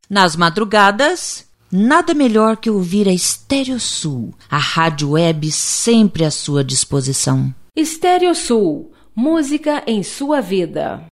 Nas madrugadas, nada melhor que ouvir a Estéreo Sul, a rádio web sempre à sua disposição. Estéreo Sul, música em sua vida.